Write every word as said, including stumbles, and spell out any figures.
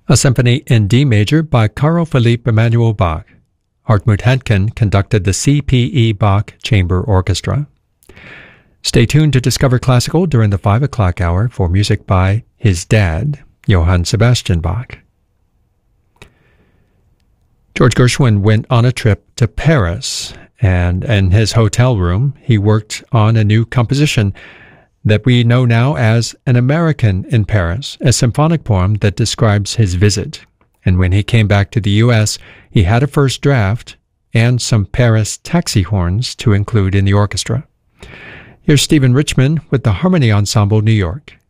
a symphony in D major by Carl Philipp Emanuel Bach. Hartmut Henken conducted the C P E Bach Chamber Orchestra. Stay tuned to Discover Classical during the five o'clock hour for music by his dad, Johann Sebastian Bach. George Gershwin went on a trip to Paris, and in his hotel room, he worked on a new composition that we know now as An American in Paris, a symphonic poem that describes his visit. And when he came back to the U S, he had a first draft and some Paris taxi horns to include in the orchestra. Here's Stephen Richman with the Harmony Ensemble New York.